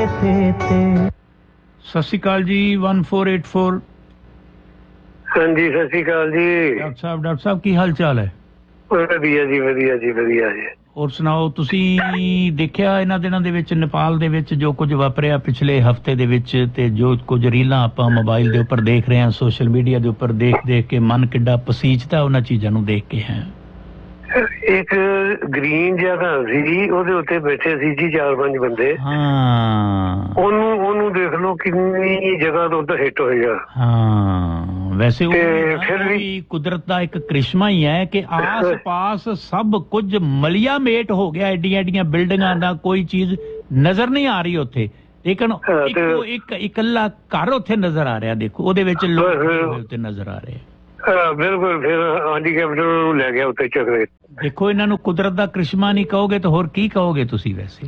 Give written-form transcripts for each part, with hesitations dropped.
ਸਤਿ ਸ਼੍ਰੀ ਅਕਾਲ ਜੀ 1484। ਹਾਂਜੀ ਸਤਿ ਸ਼੍ਰੀ ਅਕਾਲ ਜੀ ਡਾਕਟਰ ਸਾਹਿਬ ਕੀ ਹਾਲ ਚਾਲ ਹੈ? ਵਧੀਆ ਜੀ ਵਧੀਆ ਜੀ ਵਧੀਆ ਜੀ। ਹੋਰ ਸੁਣਾਓ, ਤੁਸੀਂ ਦੇਖਿਆ ਇਹਨਾਂ ਦਿਨਾਂ ਦੇ ਵਿੱਚ ਨੇਪਾਲ ਦੇ ਵਿੱਚ ਜੋ ਕੁਝ ਵਾਪਰਿਆ ਪਿਛਲੇ ਹਫਤੇ ਦੇ ਵਿੱਚ, ਤੇ ਜੋ ਕੁਝ ਰੀਲਾਂ ਆਪਾਂ ਮੋਬਾਈਲ ਦੇ ਉੱਪਰ ਦੇਖ ਰਹੇ ਹਾਂ, ਸੋਸ਼ਲ ਮੀਡੀਆ ਦੇ ਉੱਪਰ ਦੇਖ ਕੇ ਮਨ ਕਿੱਡਾ ਪਸੀਜਦਾ ਉਹਨਾਂ ਚੀਜ਼ਾਂ ਨੂੰ ਦੇਖ ਕੇ ਹੈ। ਇੱਕ ਗ੍ਰੀਨ ਜਿਹਾ ਘਰ ਸੀ ਜੀ, ਉਹਦੇ ਉੱਤੇ ਬੈਠੇ ਸੀ ਜੀ 4-5 ਬੰਦੇ। ਹਾਂ ਉਹਨੂੰ ਦੇਖ ਲਓ ਕਿੰਨੀ ਜਗ੍ਹਾ ਤੋਂ ਉੱਤੇ ਹਿੱਟ ਹੋਏਗਾ। ਹਾਂ ਵੈਸੇ ਫਿਰ ਵੀ ਕੁਦਰਤ ਦਾ ਇੱਕ ਕ੍ਰਿਸ਼ਮਾ ਹੀ ਹੈ ਕਿ ਆਸ-ਪਾਸ ਸਭ ਕੁਝ ਮਲਿਆ ਮੇਟ ਹੋ ਗਿਆ, ਐਡੀਆਂ ਬਿਲਡਿੰਗਾਂ ਦਾ ਕੋਈ ਚੀਜ਼ ਨਜ਼ਰ ਨਹੀਂ ਆ ਰਹੀ ਉੱਥੇ, ਲੇਕਿਨ ਇੱਕ ਇਕੱਲਾ ਘਰ ਉੱਥੇ ਨਜ਼ਰ ਆ ਰਿਹਾ। ਦੇਖੋ ਉਹਦੇ ਵਿੱਚ ਲੋਕ ਉੱਤੇ ਨਜ਼ਰ ਆ ਰਹੇ। ਬਿਲਕੁਲ। ਫਿਰ ਆਂਟੀ ਕੈਪਟਨ ਨੂੰ ਲੈ ਗਿਆ ਉੱਤੇ ਚੱਕਰੇ। ਦੇਖੋ ਇਹਨਾਂ ਨੂੰ ਕੁਦਰਤ ਦਾ ਕ੍ਰਿਸ਼ਮਾ ਨਹੀਂ ਕਹੋਗੇ ਤਾਂ ਹੋਰ ਕੀ ਕਹੋਗੇ ਤੁਸੀਂ? ਵੈਸੇ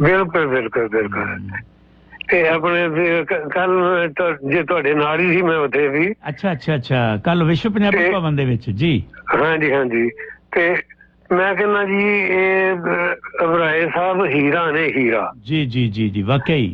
ਬਿਲਕੁਲ। ਤੇ ਆਪਣੇ ਕੱਲ ਜੇ ਤੁਹਾਡੇ ਨਾਲ ਹੀ ਸੀ ਮੈਂ ਉੱਥੇ ਵੀ। ਅੱਛਾ ਕੱਲ ਵਿਸ਼ਵ ਪੰਜਾਬੀ ਭਵਨ ਦੇ ਵਿੱਚ ਜੀ। ਹਾਂਜੀ। ਤੇ ਮੈਂ ਕਹਿੰਦਾ ਜੀ ਇਹ ਅਬਰਾਏ ਸਾਹਿਬ ਹੀਰਾ ਨੇ, ਹੀਰਾ ਜੀ ਵਾਕਈ।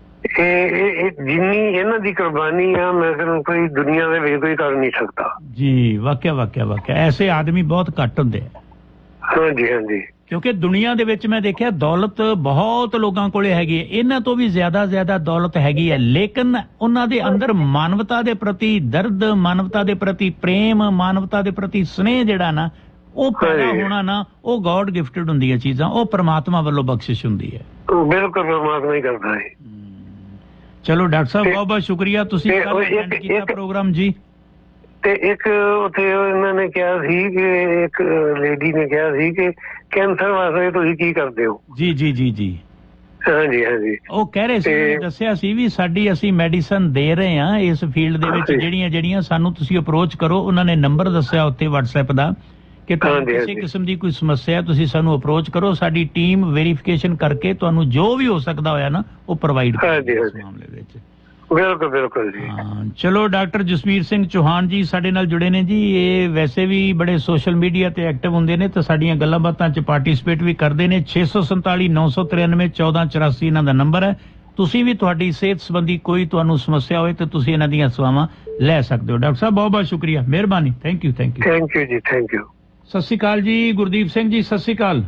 ਇਹ ਜਿੰਨੀ ਇਹਨਾਂ ਦੀ ਕੁਰਬਾਨੀ ਆ ਮੈਂ ਕਹਿੰਦਾ ਕੋਈ ਦੁਨੀਆ ਦੇ ਵਿੱਚ ਕੋਈ ਕਰ ਨਹੀਂ ਸਕਦਾ ਜੀ। ਵਾਕਿਆ ਐਸੇ ਆਦਮੀ ਬਹੁਤ ਘੱਟ ਹੁੰਦੇ ਆ। ਹਾਂਜੀ ਕਿਉਂਕਿ ਦੁਨੀਆ ਦੇ ਵਿੱਚ ਮੈਂ ਦੇਖਿਆ ਦੌਲਤ ਬਹੁਤ ਲੋਕਾਂ ਕੋਲੇ ਹੈਗੀ ਹੈ, ਇਹਨਾਂ ਤੋਂ ਵੀ ਜ਼ਿਆਦਾ ਦੌਲਤ ਹੈਗੀ ਹੈ, ਲੇਕਿਨ ਉਹਨਾਂ ਦੇ ਅੰਦਰ ਮਾਨਵਤਾ ਦੇ ਪ੍ਰਤੀ ਦਰਦ, ਮਾਨਵਤਾ ਦੇ ਪ੍ਰਤੀ ਪ੍ਰੇਮ, ਮਾਨਵਤਾ ਦੇ ਪ੍ਰਤੀ ਸਨੇਹ ਜਿਹੜਾ ਨਾ ਉਹ ਪੈਦਾ ਹੋਣਾ ਨਾ, ਉਹ ਗॉड ਗਿਫਟਡ ਹੁੰਦੀਆਂ ਚੀਜ਼ਾਂ, ਉਹ ਪ੍ਰਮਾਤਮਾ ਵੱਲੋਂ ਬਖਸ਼ਿਸ਼ ਹੁੰਦੀ ਹੈ। ਬਿਲਕੁਲ ਪ੍ਰਮਾਤਮਾ ਹੀ ਕਰਦਾ ਹੈ। ਚਲੋ ਡਾਕਟਰ ਸਾਹਿਬ ਬਹੁਤ ਸ਼ੁਕਰੀਆ, ਤੁਸੀਂ ਕੀਤਾ ਪ੍ਰੋਗਰਾਮ ਜੀ। ਤੇ ਇੱਕ ਉੱਥੇ ਇਹਨਾਂ ਨੇ ਕਿਹਾ ਸੀ ਕਿ ਇੱਕ ਲੇਡੀ ਨੇ ਕਿਹਾ ਸੀ ਕਿ ਕੈਂਸਰ ਵਾਸਤੇ ਤੁਸੀਂ ਕੀ ਕਰਦੇ ਹੋ? ਜੀ ਹਾਂਜੀ ਉਹ ਕਹਿ ਰਹੇ ਸੀ, ਦੱਸਿਆ ਸੀ ਵੀ ਅਸੀਂ ਮੈਡੀਸਨ ਦੇ ਰਹੇ ਹਾਂ ਇਸ ਫੀਲਡ ਦੇ ਵਿੱਚ, ਜਿਹੜੀਆਂ ਸਾਨੂੰ ਤੁਸੀਂ ਅਪਰੋਚ ਕਰੋ। ਉਹਨਾਂ ਨੇ ਨੰਬਰ ਦੱਸਿਆ ਉੱਤੇ WhatsApp ਦਾ ਕਿ ਤੁਹਾਨੂੰ ਕਿਸੇ ਕਿਸਮ ਦੀ ਕੋਈ ਸਮੱਸਿਆ ਤੁਸੀਂ ਸਾਨੂੰ ਅਪਰੋਚ ਕਰੋ, ਸਾਡੀ ਟੀਮ ਵੈਰੀਫਿਕੇਸ਼ਨ ਕਰਕੇ ਤੁਹਾਨੂੰ ਜੋ ਵੀ ਹੋ ਸਕਦਾ ਹੋਇਆ ਨਾ ਉਹ ਪ੍ਰੋਵਾਈਡ ਕਰੇਗੀ ਇਸ ਮਾਮਲੇ ਵਿੱਚ। ਬਿਲਕੁਲ ਜੀ। ਚਲੋ ਡਾਕਟਰ ਜਸਵੀਰ ਸਿੰਘ ਚੌਹਾਨ ਜੀ ਸਾਡੇ ਨਾਲ ਜੁੜੇ ਨੇ ਜੀ। ਇਹ ਵੈਸੇ ਵੀ ਬੜੇ ਸੋਸ਼ਲ ਮੀਡੀਆ ਤੇ ਐਕਟਿਵ ਹੁੰਦੇ ਨੇ ਤੇ ਸਾਡੀਆਂ ਗੱਲਾਂ ਬਾਤਾਂ 'ਚ ਪਾਰਟਿਸਿਪੇਟ ਵੀ ਕਰਦੇ ਨੇ। 647 993 1484 ਇਹਨਾਂ ਦਾ ਨੰਬਰ ਹੈ। ਤੁਸੀਂ ਵੀ ਤੁਹਾਡੀ ਸਿਹਤ ਸੰਬੰਧੀ ਕੋਈ ਤੁਹਾਨੂੰ ਸਮੱਸਿਆ ਹੋਏ ਤਾਂ ਤੁਸੀਂ ਇਹਨਾਂ ਦੀਆਂ ਸੇਵਾਵਾਂ ਲੈ ਸਕਦੇ ਹੋ। ਡਾਕਟਰ ਸਾਹਿਬ ਬਹੁਤ ਸ਼ੁਕਰੀਆ, ਮਿਹਰਬਾਨੀ। ਥੈਂਕ ਯੂ ਜੀ। ਸਤਿ ਸ਼੍ਰੀ ਅਕਾਲ ਜੀ ਗੁਰਦੀਪ ਸਿੰਘ ਜੀ। ਸਤਿ ਸ਼੍ਰੀ ਅਕਾਲ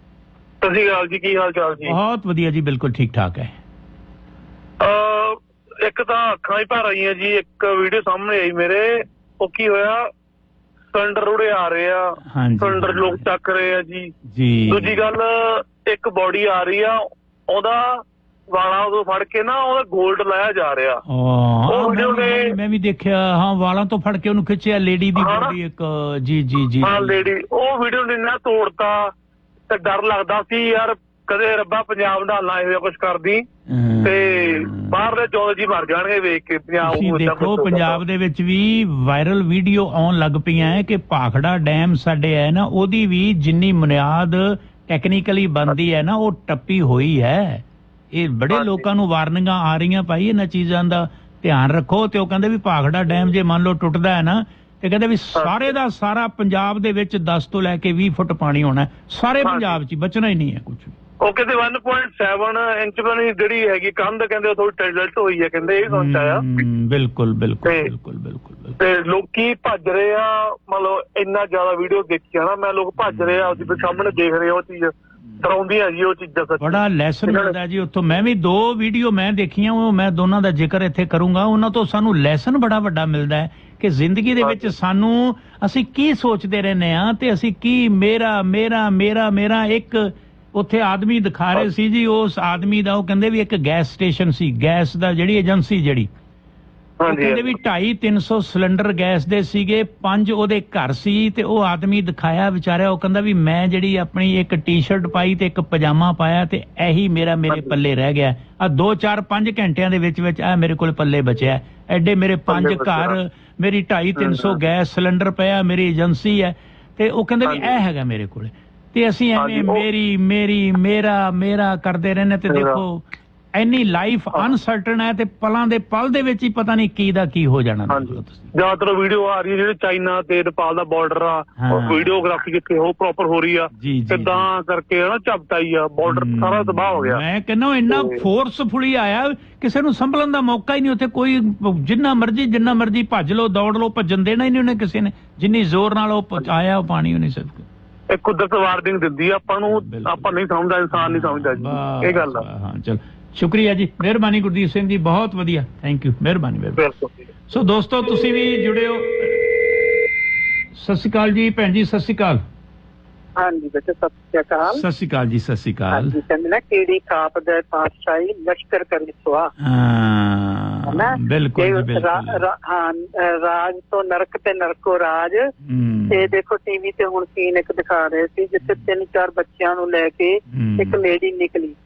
ਜੀ, ਕੀ ਹਾਲ ਚਾਲ ਜੀ? ਬਹੁਤ ਵਧੀਆ ਜੀ, ਬਿਲਕੁਲ ਠੀਕ ਠਾਕ ਹੈ। ਇੱਕ ਤਾਂ ਅੱਖਾਂ ਹੀ ਭਰ ਆਈਆਂ ਜੀ। ਇੱਕ ਵੀਡੀਓ ਸਾਹਮਣੇ ਆਈ ਮੇਰੇ, ਉਹ ਕੀ ਹੋਇਆ, ਸਿਲੰਡਰ ਉੜੇ ਆ ਰਹੇ ਆ, ਸਿਲੰਡਰ ਲੋਕ ਚੱਕ ਰਹੇ ਆ ਜੀ। ਦੂਜੀ ਗੱਲ, ਇੱਕ ਬੋਡੀ ਆ ਰਹੀ ਆ, ਉਹਦਾ ਵਾਲਾਂ ਤੋਂ ਫੜ ਕੇ ਨਾ ਉਹਦਾ ਗੋਲਡ ਲਾਇਆ ਜਾ ਰਿਹਾ। ਮੈਂ ਵੀ ਦੇਖਿਆ, ਹਾਂ ਵਾਲਾਂ ਤੋਂ ਫੜ ਕੇ ਉਹਨੂੰ ਖਿੱਚਿਆ, ਲੇਡੀ ਦੀ ਬੋਡੀ ਇੱਕ। ਜੀ ਹਾਂ ਲੇਡੀ। ਉਹ ਵੀਡੀਓ ਨੇ ਨਾ ਤੋੜਤਾ ਤੇ ਡਰ ਲੱਗਦਾ ਸੀ ਯਾਰ ਕਦੇ ਰੱਬਾ ਪੰਜਾਬ ਦਾ ਨਾ ਇਹੋ ਕੁਛ ਕਰਦੀ ਤੇ ਬਾਹਰਲੇ ਚੌਲ ਜੀ ਮਰ ਜਾਣਗੇ ਵੇਖ ਕੇ। ਦੇਖੋ ਪੰਜਾਬ ਦੇ ਵਿੱਚ ਵੀ ਵਾਇਰਲ ਵੀਡੀਓ ਆਉਣ ਲੱਗ ਪਈਆਂ ਹੈ ਕਿ ਭਾਖੜਾ ਡੈਮ ਸਾਡੇ ਹੈ ਨਾ, ਉਹਦੀ ਵੀ ਜਿੰਨੀ ਬੁਨਿਆਦ ਟੈਕਨੀਕਲੀ ਬਣਦੀ ਹੈ ਨਾ ਉਹ ਟੱਪੀ ਹੋਈ ਹੈ। ਇਹ ਬੜੇ ਲੋਕਾਂ ਨੂੰ ਵਾਰਨਿੰਗਾਂ ਆ ਰਹੀਆਂ ਭਾਈ, ਇਹਨਾਂ ਚੀਜ਼ਾਂ ਦਾ ਧਿਆਨ ਰੱਖੋ। ਤੇ ਉਹ ਕਹਿੰਦੇ ਵੀ ਭਾਖੜਾ ਡੈਮ ਜੇ ਮੰਨ ਲਓ ਟੁੱਟਦਾ ਹੈ ਨਾ, ਤੇ ਕਹਿੰਦੇ ਵੀ ਸਾਰੇ ਦਾ ਸਾਰਾ ਪੰਜਾਬ ਦੇ ਵਿੱਚ 10 ਤੋਂ ਲੈ ਕੇ 20 ਫੁੱਟ ਪਾਣੀ ਹੋਣਾ, ਸਾਰੇ ਪੰਜਾਬ 'ਚ ਬਚਣਾ ਹੀ ਨਹੀਂ ਹੈ ਕੁਝ। ਉਹ ਕਹਿੰਦੇ 1.7 ਇੰਚ ਬਣੀ ਜਿਹੜੀ ਹੈਗੀ ਕੰਧ, ਕਹਿੰਦੇ ਉਹ ਥੋੜੀ ਟੈਲਟ ਹੋਈ ਹੈ, ਕਹਿੰਦੇ ਇਹ ਸੁਣਿਆ ਆ। ਬਿਲਕੁਲ ਤੇ ਲੋਕੀ ਭੱਜ ਰਹੇ ਆ, ਮਤਲਬ ਇੰਨਾ ਜ਼ਿਆਦਾ ਵੀਡੀਓ ਦੇਖੀਆਂ ਨਾ ਮੈਂ, ਲੋਕ ਭੱਜ ਰਹੇ ਆ, ਉਹਦੇ ਸਾਹਮਣੇ ਦੇਖ ਰਹੇ ਉਹ ਚੀਜ਼ ਡਰਾਉਂਦੀਆਂ ਜੀ। ਉਹ ਚੀਜ਼ਾਂ ਬੜਾ ਲੈਸਨ ਮਿਲਦਾ ਜੀ ਉੱਥੋਂ। ਮੈਂ ਵੀ 2 ਵੀਡੀਓ ਮੈਂ ਦੇਖੀਆਂ, ਉਹ ਮੈਂ ਦੋਨਾਂ ਦਾ ਜ਼ਿਕਰ ਇੱਥੇ ਕਰੂੰਗਾ। ਉਹਨਾਂ ਤੋਂ ਸਾਨੂੰ ਲੈਸਨ ਬੜਾ ਵੱਡਾ ਮਿਲਦਾ ਹੈ ਕਿ ਜ਼ਿੰਦਗੀ ਦੇ ਵਿੱਚ ਸਾਨੂੰ ਅਸੀਂ ਕੀ ਸੋਚਦੇ ਰਹਿੰਦੇ ਹਾਂ ਤੇ ਅਸੀਂ ਕੀ ਮੇਰਾ। ਇੱਕ ਉੱਥੇ ਆਦਮੀ ਦਿਖਾ ਰਹੇ ਸੀ ਜੀ, ਉਸ ਆਦਮੀ ਦਾ ਉਹ ਕਹਿੰਦੇ ਵੀ ਇੱਕ ਗੈਸ ਸਟੇਸ਼ਨ ਸੀ, ਗੈਸ ਦਾ ਜਿਹੜੀ ਏਜੰਸੀ ਜਿਹੜੀ, ਕਹਿੰਦੇ ਵੀ 250-300 ਸਿਲੰਡਰ ਗੈਸ ਦੇ ਸੀਗੇ, 5 ਉਹਦੇ ਘਰ ਸੀ। ਤੇ ਉਹ ਆਦਮੀ ਦਿਖਾਇਆ ਵਿਚਾਰਿਆ, ਉਹ ਕਹਿੰਦਾ ਵੀ ਮੈਂ ਜਿਹੜੀ ਆਪਣੀ ਇੱਕ ਟੀ-ਸ਼ਰਟ ਪਾਈ ਤੇ ਇੱਕ ਪਜਾਮਾ ਪਾਇਆ ਤੇ ਇਹੀ ਮੇਰੇ ਪੱਲੇ ਰਹਿ ਗਿਆ। ਆ 2-4-5 ਘੰਟਿਆਂ ਦੇ ਵਿੱਚ ਆ ਮੇਰੇ ਕੋਲ ਪੱਲੇ ਬਚਿਆ। ਐਡੇ ਮੇਰੇ 5 ਘਰ, ਮੇਰੀ 250-300 ਗੈਸ ਸਿਲੰਡਰ ਪਿਆ, ਮੇਰੀ ਏਜੰਸੀ ਹੈ। ਤੇ ਉਹ ਕਹਿੰਦੇ ਵੀ ਇਹ ਹੈਗਾ ਮੇਰੇ ਕੋਲ। ਤੇ ਅਸੀਂ ਐਵੇਂ ਮੇਰਾ ਕਰਦੇ ਰਹਿੰਦੇ। ਤੇ ਦੇਖੋ ਇੰਨੀ ਲਾਈਫ ਅਨਸਰਟਨ ਹੈ ਤੇ ਪਲਾਂ ਦੇ ਪਲ ਦੇ ਵਿੱਚ ਹੀ ਪਤਾ ਨਹੀਂ ਕੀ ਦਾ ਕੀ ਹੋ ਜਾਣਾ। ਜ਼ਿਆਦਾਤਰ ਵੀਡੀਓ ਆ ਰਹੀ ਹੈ ਜਿਹੜੇ ਚਾਈਨਾ ਤੇ ਨੇਪਾਲ ਦਾ ਬਾਰਡਰ ਆ, ਵੀਡੀਓਗ੍ਰਾਫੀ ਕਿੱਥੇ ਉਹ ਪ੍ਰੋਪਰ ਹੋ ਰਹੀ ਆ, ਕਿੱਦਾਂ ਕਰਕੇ ਹਨਾ ਝਪਟਾਈ ਆ, ਬਾਰਡਰ ਸਾਰਾ ਤਬਾਹ ਹੋ ਗਿਆ। ਮੈਂ ਕਹਿੰਦਾ ਇੰਨਾ ਫੋਰਸਫੁਲੀ ਆਇਆ, ਕਿਸੇ ਨੂੰ ਸੰਭਲਣ ਦਾ ਮੌਕਾ ਹੀ ਨਹੀਂ ਉੱਥੇ। ਕੋਈ ਜਿੰਨਾ ਮਰਜੀ ਭੱਜ ਲਓ, ਦੌੜ ਲਓ, ਭੱਜਣ ਦੇਣਾ ਹੀ ਨਹੀਂ ਉਹਨੇ ਕਿਸੇ ਨੇ। ਜਿੰਨੀ ਜ਼ੋਰ ਨਾਲ ਉਹ ਆਇਆ ਉਹ ਪਾਣੀ ਨਹੀਂ ਸਕਦਾ। ਇਹ ਕੁਦਰਤ ਵਾਰਨਿੰਗ ਦਿੰਦੀ ਆ ਆਪਾਂ ਨੂੰ, ਆਪਾਂ ਨਹੀਂ ਸਮਝਦਾ, ਇਨਸਾਨ ਨਹੀਂ ਸਮਝਦਾ ਜੀ, ਇਹ ਗੱਲ ਆ। ਹਾਂ ਚਲ ਸ਼ੁਕਰੀਆ ਜੀ, ਮਿਹਰਬਾਨੀ ਗੁਰਦੀਪ ਸਿੰਘ ਜੀ, ਬਹੁਤ ਵਧੀਆ, ਥੈਂਕ ਯੂ, ਮਿਹਰਬਾਨੀ। ਸੋ ਦੋਸਤੋ ਤੁਸੀਂ ਵੀ ਜੁੜੇ ਹੋ। ਸਤਿ ਸ਼੍ਰੀ ਅਕਾਲ ਜੀ ਭੈਣ ਜੀ, ਸਤਿ ਸ਼੍ਰੀ ਅਕਾਲ। ਹਾਂਜੀ ਬੇਟੇ ਸਤਿ ਸ਼੍ਰੀ ਅਕਾਲ। ਸਤਿ ਸ਼੍ਰੀ ਅਕਾਲ ਜੀ, ਸਤਿ ਸ਼੍ਰੀ ਅਕਾਲ। ਹਾਂਜੀ ਕਹਿੰਦੇ ਨਾ ਕਿਹੜੀ ਖਾਪ ਦੇ ਪਾਤਸ਼ਾਹੀ ਲਸ਼ਕਰ ਕਰੀ ਸੁਆ। ਹਾਂ ਬਿਲਕੁਲ। ਹਾਂ ਰਾਜ ਤੋਂ ਨਰਕ ਤੇ ਨਰਕੋ ਰਾਜ। ਤੇ ਦੇਖੋ ਟੀਵੀ ਤੇ ਹੁਣ ਸੀਨ ਇੱਕ ਦਿਖਾ ਰਹੇ ਸੀ ਜਿੱਥੇ 3-4 ਬੱਚਿਆਂ ਨੂੰ ਲੈ ਕੇ ਇੱਕ ਲੇਡੀ ਨਿਕਲੀ,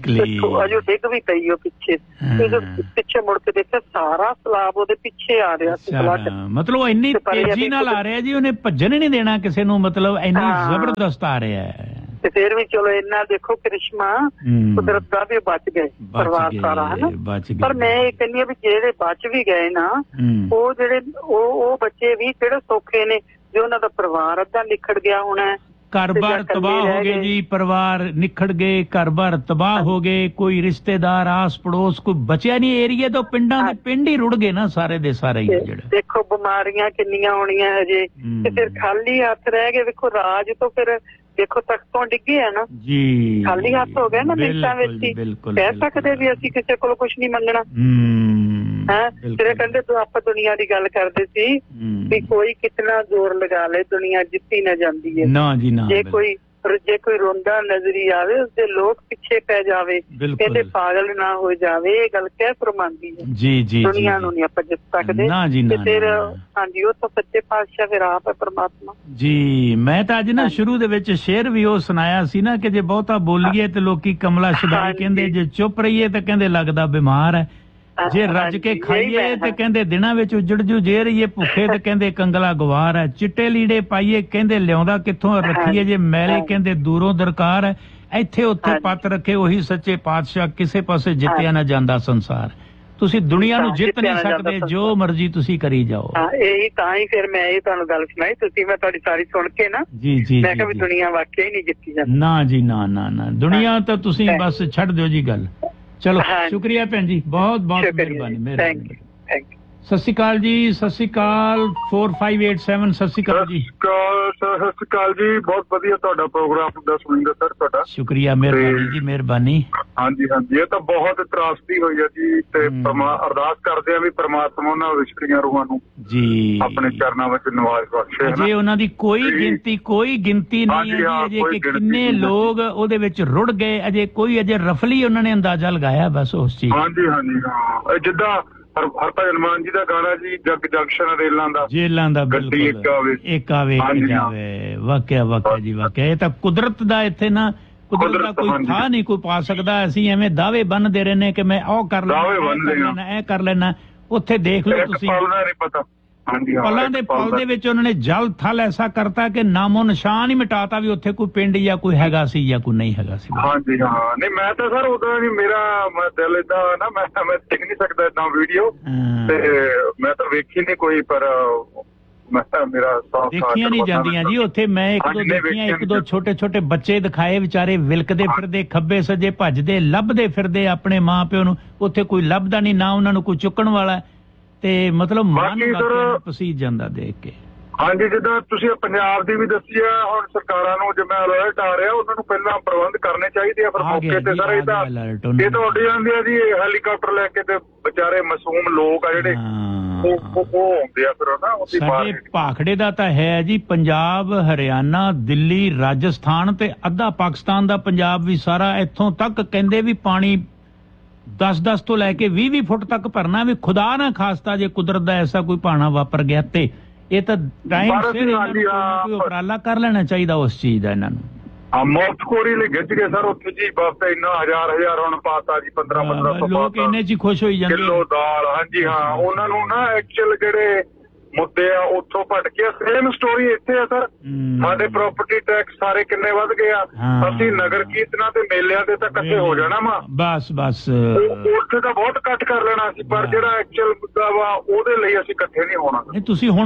ਅਜੋ ਡਿੱਗ ਵੀ ਪਈ ਉਹ ਪਿੱਛੇ। ਪਿੱਛੇ ਮੁੜ ਕੇ ਦੇਖਿਆ ਸਾਰਾ ਸਲਾਬ ਉਹਦੇ ਪਿੱਛੇ ਆ ਰਿਹਾ ਸੀ। ਮਤਲਬ ਇੰਨੀ ਤੇਜ਼ੀ ਨਾਲ ਆ ਰਿਹਾ ਜੀ, ਉਹਨੇ ਭੱਜਣ ਹੀ ਨਹੀਂ ਦੇਣਾ ਕਿਸੇ ਨੂੰ, ਮਤਲਬ ਇੰਨੀ ਜ਼ਬਰਦਸਤ ਆ ਰਿਹਾ ਹੈ। ਤੇ ਫਿਰ ਵੀ ਚਲੋ ਇੰਨਾ ਦੇਖੋ ਕ੍ਰਿਸ਼ਮਾ ਕੁਦਰਤ ਦਾ ਵੀ ਬਚ ਗਏ ਪਰਿਵਾਰ ਸਾਰਾ, ਹਨਾ। ਪਰ ਮੈਂ ਇਹ ਕਹਿੰਦੀ ਆ ਵੀ ਜਿਹੜੇ ਬਚ ਵੀ ਗਏ ਨਾ, ਉਹ ਜਿਹੜੇ ਉਹ ਬੱਚੇ ਵੀ ਕਿਹੜੇ ਸੌਖੇ ਨੇ ਜੋ ਉਹਨਾਂ ਦਾ ਪਰਿਵਾਰ ਅੱਧਾ ਨਿਖੜ ਗਿਆ ਹੋਣਾ। ਘਰ-ਬਾਰ ਤਬਾਹ ਹੋ ਗਏ ਜੀ, ਪਰਿਵਾਰ ਨਿਖੜ ਗਏ, ਘਰ-ਬਾਰ ਤਬਾਹ ਹੋ ਗਏ, ਕੋਈ ਰਿਸ਼ਤੇਦਾਰ ਆਸ ਪੜੋਸ ਕੋਈ ਬਚਿਆ ਨਹੀਂ। ਏਰੀਏ ਤੋਂ ਪਿੰਡਾਂ ਦੇ ਪਿੰਡ ਹੀ ਰੁੜ ਗਏ ਨਾ ਸਾਰੇ ਦੇ ਸਾਰੇ ਹੀ। ਜਿਹੜੇ ਦੇਖੋ ਬਿਮਾਰੀਆਂ ਕਿੰਨੀਆਂ ਹੋਣੀਆਂ ਹਜੇ, ਤੇ ਫਿਰ ਖਾਲੀ ਹੱਥ ਰਹਿ ਗਏ। ਵੇਖੋ ਰਾਜ ਤੋਂ ਫਿਰ ਦੇਖੋ ਤਖਤੋਂ ਡਿੱਗੇ ਆ ਨਾ ਜੀ, ਖਾਲੀ ਹੱਥ ਹੋ ਗਏ ਨਾ ਮਿੰਟਾਂ ਵਿੱਚ ਹੀ। ਕਹਿ ਸਕਦੇ ਵੀ ਅਸੀਂ ਕਿਸੇ ਕੋਲ ਕੁਛ ਨਹੀਂ ਮੰਗਣਾ ਹੈ। ਜਿਹੜੇ ਕਹਿੰਦੇ ਤੂੰ ਆਪਾਂ ਦੁਨੀਆ ਦੀ ਗੱਲ ਕਰਦੇ ਸੀ ਵੀ ਕੋਈ ਕਿਤਨਾ ਜ਼ੋਰ ਲਗਾ ਲੈ ਦੁਨੀਆ ਜਿੱਤੀ ਨਾ ਜਾਂਦੀ ਹੈ ਨਾ ਜੀ ਨਾ। ਜੇ ਕੋਈ ਰੋਂਦਾ ਨਜ਼ਰੀ ਆਵੇ ਉਸਦੇ ਲੋਕ ਪਿੱਛੇ ਪੈ ਜਾਵੇ, ਕਹਿੰਦੇ ਪਾਗਲ ਨਾ ਹੋ ਜਾਵੇ। ਇਹ ਗੱਲ ਕਹਿ ਫਰਮਾਂਦੀ ਹੈ ਜੀ। ਦੁਨੀਆ ਨੂੰ ਨਹੀਂ ਆਪਾਂ ਜਿੱਤ ਸਕਦੇ ਤੇ ਫਿਰ ਹਾਂਜੀ ਉਹ ਤਾਂ ਸੱਚੇ ਪਾਤਸ਼ਾਹ ਫਿਰ ਆਪ ਹੈ ਪਰਮਾਤਮਾ ਜੀ। ਮੈਂ ਤਾਂ ਅੱਜ ਨਾ ਸ਼ੁਰੂ ਦੇ ਵਿੱਚ ਸ਼ੇਰ ਵੀ ਉਹ ਸੁਣਾਇਆ ਸੀ ਨਾ ਕਿ ਜੇ ਬਹੁਤਾ ਬੋਲੀਏ ਤੇ ਲੋਕੀ ਕਮਲਾ ਸ਼ਦਾਈ ਕਹਿੰਦੇ, ਜੇ ਚੁੱਪ ਰਹੀਏ ਤੇ ਕਹਿੰਦੇ ਲੱਗਦਾ ਬਿਮਾਰ ਹੈ, ਜੇ ਰੱਜ ਕੇ ਖਾਈਏ ਤੇ ਕਹਿੰਦੇ ਦਿਨਾਂ ਵਿੱਚ ਉਜੜ ਜੂ, ਜੇ ਰਹੀਏ ਭੁੱਖੇ ਤੇ ਕਹਿੰਦੇ ਕੰਗਲਾ ਗਵਾਰ ਹੈ, ਚਿੱਟੇ ਲੀੜੇ ਪਾਈਏ ਕਹਿੰਦੇ ਲਿਆਉਂਦਾ ਕਿੱਥੋਂ, ਰੱਖੀਏ ਜੇ ਮੈਲੇ ਕਹਿੰਦੇ ਦੂਰੋਂ ਦਰਕਾਰ ਹੈ, ਇੱਥੇ ਉੱਥੇ ਪੱਤ ਰੱਖੇ ਉਹੀ ਸੱਚੇ ਪਾਤਸ਼ਾਹ, ਕਿਸੇ ਪਾਸੇ ਜਿੱਤਿਆ ਨਾ ਜਾਂਦਾ ਸੰਸਾਰ। ਤੁਸੀਂ ਦੁਨੀਆ ਨੂੰ ਜਿੱਤ ਨਹੀਂ ਸਕਦੇ, ਜੋ ਮਰਜ਼ੀ ਤੁਸੀਂ ਕਰੀ ਜਾਓ। ਇਹੀ ਤਾਂ ਹੀ ਫਿਰ ਮੈਂ ਇਹ ਤੁਹਾਨੂੰ ਗੱਲ ਸੁਣਾਈ, ਤੁਸੀਂ ਮੈਂ ਤੁਹਾਡੀ ਸਾਰੀ ਸੁਣ ਕੇ ਨਾ ਜੀ ਮੈਂ ਕਿਹਾ ਵੀ ਦੁਨੀਆ ਵਾਕਿਆ ਹੀ ਨਹੀਂ ਜਿੱਤੀ ਜਾਂਦੀ। ਨਾ ਜੀ ਨਾ, ਦੁਨੀਆ ਤਾਂ ਤੁਸੀਂ ਬਸ ਛੱਡ ਦਿਓ ਜੀ ਗੱਲ। ਚਲੋ ਸ਼ੁਕਰੀਆ ਭੈਣ ਜੀ, ਬਹੁਤ ਬਹੁਤ ਮਿਹਰਬਾਨੀ। ਸਤਿ ਸ਼੍ਰੀ ਅਕਾਲ ਜੀ, ਸਤਿ ਸ਼੍ਰੀ ਅਕਾਲ। 4587 ਸਤਿ ਸ਼੍ਰੀ ਅਕਾਲ ਜੀ। ਸਤਿ ਸ਼੍ਰੀ ਅਕਾਲ ਜੀ, ਬਹੁਤ ਵਧੀਆ ਤੁਹਾਡਾ ਪ੍ਰੋਗਰਾਮ ਦਾ ਸੁਣੀਂਦਾ ਸਰ, ਤੁਹਾਡਾ ਸ਼ੁਕਰੀਆ, ਮਿਹਰਬਾਨੀ ਜੀ, ਮਿਹਰਬਾਨੀ। ਹਾਂਜੀ, ਇਹ ਤਾਂ ਬਹੁਤ ਤਰਾਸਦੀ ਹੋਈ ਹੈ ਜੀ, ਤੇ ਅਰਦਾਸ ਕਰਦੇ ਆ ਵੀ ਪ੍ਰਮਾਤਮਾ ਉਹਨਾਂ ਵਿਛੜੀਆਂ ਰੂਹਾਂ ਨੂੰ ਜੀ ਆਪਣੇ ਚਰਨਾਂ ਵਿੱਚ ਨਿਵਾਸ ਬਖਸ਼ੇ। ਅਜੇ ਉਹਨਾਂ ਦੀ ਕੋਈ ਗਿਣਤੀ ਨਹੀਂ ਹੈ ਜੀ, ਅਜੇ ਕਿ ਕਿੰਨੇ ਲੋਕ ਉਹਦੇ ਵਿੱਚ ਰੁੜ ਗਏ, ਅਜੇ ਰਫਲੀ ਉਹਨਾਂ ਨੇ ਅੰਦਾਜ਼ਾ ਲਗਾਇਆ ਬਸ ਉਸ ਚੀਜ਼। ਹਾਂਜੀ ਹਾਂ, ਜਿੱਦਾਂ ਹਰਭਜਨ ਮਾਨ ਜੀ ਦਾ ਗਾਣਾ ਜੀ, ਜਗ ਜੰਕਸ਼ਨ ਜੇਲਾਂ ਦਾ ਗੱਡੀ ਇੱਕ ਆਵੇ ਜਾਵੇ। ਵਾਕਿਆ ਜੀ ਵਾਕਿਆ, ਇਹ ਤਾਂ ਕੁਦਰਤ ਦਾ ਇੱਥੇ ਨਾ, ਕੁਦਰਤ ਦਾ ਕੋਈ ਥਾਂ ਨਹੀਂ ਕੋਈ ਪਾ ਸਕਦਾ। ਅਸੀਂ ਐਵੇਂ ਦਾਅਵੇ ਬੰਨਦੇ ਰਹਿੰਦੇ ਕਿ ਮੈਂ ਉਹ ਕਰ ਲੈਣਾ, ਇਹ ਕਰ ਲੈਣਾ। ਉੱਥੇ ਦੇਖ ਲਓ ਤੁਸੀਂ, ਪਲਾਂ ਦੇ ਪਲ ਦੇ ਵਿੱਚ ਉਹਨਾਂ ਨੇ ਜਲ ਥਲ ਐਸਾ ਕਰਤਾ ਕਿ ਨਾਮੋ ਨਿਸ਼ਾਨ ਹੀ ਮਿਟਾਤਾ ਵੀ ਉੱਥੇ ਕੋਈ ਪਿੰਡ ਜਾਂ ਕੋਈ ਹੈਗਾ ਸੀ ਜਾਂ ਕੋਈ ਨਹੀਂ ਹੈਗਾ ਸੀ। ਹਾਂਜੀ ਹਾਂ, ਨਹੀਂ ਮੈਂ ਤਾਂ ਸਰ ਉਦੋਂ ਨਹੀਂ, ਮੇਰਾ ਦਿਲ ਏਦਾਂ ਨਾ, ਮੈਂ ਦੇਖ ਨਹੀਂ ਸਕਦਾ ਏਦਾਂ ਵੀਡੀਓ, ਤੇ ਮੈਂ ਤਾਂ ਵੇਖੀ ਨਹੀਂ ਕੋਈ, ਪਰ ਮੈਂ ਤਾਂ ਮੇਰਾ ਦੇਖੀਆਂ ਨਹੀਂ ਜਾਂਦੀਆਂ ਜੀ ਉੱਥੇ। ਮੈਂ ਇੱਕ ਦੋ ਛੋਟੇ ਬੱਚੇ ਦਿਖਾਏ, ਵਿਚਾਰੇ ਵਿਲਕਦੇ ਫਿਰਦੇ, ਖੱਬੇ ਸੱਜੇ ਭੱਜਦੇ, ਲੱਭਦੇ ਫਿਰਦੇ ਆਪਣੇ ਮਾਂ ਪਿਓ ਨੂੰ। ਉੱਥੇ ਕੋਈ ਲੱਭਦਾ ਨਹੀਂ, ਨਾ ਉਹਨਾਂ ਨੂੰ ਕੋਈ ਚੁੱਕਣ ਵਾਲਾ, ਤੇ ਮਤਲਬ ਮਨ ਪਸੀਜ ਜਾਂਦਾ ਦੇਖ ਕੇ। ਹਾਂਜੀ, ਜਿੱਦਾਂ ਤੁਸੀਂ ਪੰਜਾਬ ਦੀ ਵੀ ਦੱਸੀ ਆ, ਹੁਣ ਸਰਕਾਰਾਂ ਨੂੰ ਜਿਵੇਂ ਅਲਰਟ ਆ ਰਿਹਾ, ਉਹਨਾਂ ਨੂੰ ਪਹਿਲਾਂ ਪ੍ਰਬੰਧ ਕਰਨੇ ਚਾਹੀਦੇ ਆ। ਫਿਰ ਮੌਕੇ ਤੇ ਸਰ ਇਹ ਤਾਂ ਉੱਡ ਜਾਂਦੇ ਆ ਜੀ ਹੈਲੀਕਾਪਟਰ ਲੈ ਕੇ, ਤੇ ਵਿਚਾਰੇ ਮਾਸੂਮ ਲੋਕ ਆ ਜਿਹੜੇ ਉਹ ਆਉਂਦੇ ਆ ਫਿਰ ਨਾ। ਸਾਡੇ ਭਾਖੜੇ ਦਾ ਤਾਂ ਹੈ ਜੀ, ਪੰਜਾਬ, ਹਰਿਆਣਾ, ਦਿੱਲੀ, ਰਾਜਸਥਾਨ ਤੇ ਅੱਧਾ ਪਾਕਿਸਤਾਨ ਦਾ ਪੰਜਾਬ ਵੀ ਸਾਰਾ, ਇੱਥੋਂ ਤੱਕ ਕਹਿੰਦੇ ਵੀ ਪਾਣੀ 10-10 ਤੋਂ ਲੈ ਕੇ 20-20 ਫੁੱਟ ਤੱਕ ਭਰਨਾ। ਵੀ ਖੁਦਾ ਨਾ ਖਾਸਤਾ ਜੇ ਕੁਦਰਤ ਦਾ ਐਸਾ ਕੋਈ ਭਾਣਾ ਵਾਪਰ ਗਿਆ ਤੇ ਇਹ ਤਾਂ ਟਾਈਮ ਸਿਰ ਕੋਈ ਉਪਰਾਲਾ ਕਰ ਲੈਣਾ ਚਾਹੀਦਾ ਉਸ ਚੀਜ਼ ਦਾ ਇਹਨਾਂ ਨੂੰ। ਮੌਤਖੋਰੀ ਲਈ ਗਿੱਜ ਗਏ ਸਰ ਉੱਥੇ ਜੀ, ਬਸ ਇੰਨਾ ਹਜ਼ਾਰ ਹੁਣ ਪਾਤਾ ਜੀ, 1500 ਲੋਕ ਇੰਨੇ ਚ ਖੁਸ਼ ਹੋਈ ਜਾਂਦੇ ਕਿਲੋ ਦਾਲ। ਹਾਂਜੀ ਹਾਂ, ਉਹਨਾਂ ਨੂੰ ਨਾ ਐਕਚੁਅਲ ਜਿਹੜੇ ਮੁੱਦੇ ਆ ਉੱਥੋਂ ਭਟਕਿਆ। ਸੇਮ ਸਟੋਰੀ ਇੱਥੇ ਆ ਸਰ। ਸਾਡੇ ਪ੍ਰਾਪਰਟੀ ਟੈਕਸ ਸਾਰੇ ਕਿੰਨੇ ਵੱਧ ਗਏ ਆ। ਅਸੀਂ ਨਗਰ ਕੀਰਤਨਾਂ ਤੇ ਮੇਲਿਆਂ ਤੇ ਤਾਂ ਇਕੱਠੇ ਹੋ ਜਾਣਾ ਵਾ, ਬਸ ਉੱਥੇ ਤਾਂ ਬਹੁਤ ਇਕੱਠ ਕਰ ਲੈਣਾ ਸੀ, ਪਰ ਜਿਹੜਾ ਐਕਚੁਅਲ ਮੁੱਦਾ ਵਾ ਉਹਦੇ ਲਈ ਅਸੀਂ ਇਕੱਠੇ ਨਹੀਂ ਹੋਣਾ। ਤੁਸੀਂ ਹੁਣ